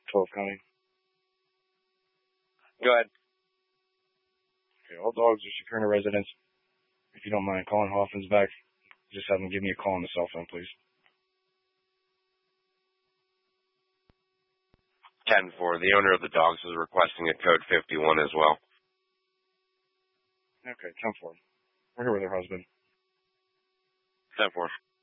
12 County. Go ahead. Okay, all dogs are securing a residence. If you don't mind calling Hoffman's back, just have them give me a call on the cell phone, please. 10-4. The owner of the dogs is requesting a code 51 as well. Okay, 10-4. We're here with her husband. 10-4.